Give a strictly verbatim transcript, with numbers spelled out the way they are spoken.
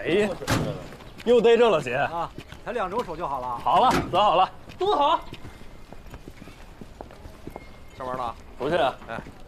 哎呀，又逮着了，姐啊，才两只手就好了。 好了，走好了， 多好。 上班了？ 出去啊。 哎。